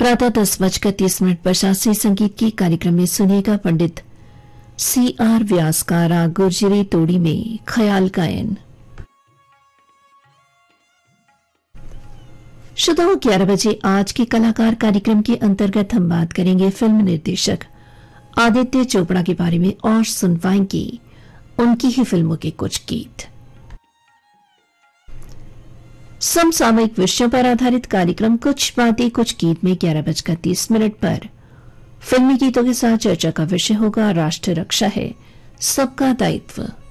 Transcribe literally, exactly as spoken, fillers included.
प्रातः दस बजकर तीस मिनट पर शास्त्रीय संगीत की कार्यक्रम में सुनिएगा पंडित सी आर व्यास का राग गुर्जरी तोड़ी में ख्याल गायन। श्रोताओं, ग्यारह बजे आज के कलाकार कार्यक्रम के अंतर्गत हम बात करेंगे फिल्म निर्देशक आदित्य चोपड़ा के बारे में और सुन पाएंगे उनकी ही फिल्मों के कुछ गीत। समसामयिक विषयों पर आधारित कार्यक्रम कुछ बातें कुछ गीत में ग्यारह बजकर तीस मिनट पर फिल्मी गीतों के साथ चर्चा का विषय होगा राष्ट्र रक्षा है सबका दायित्व।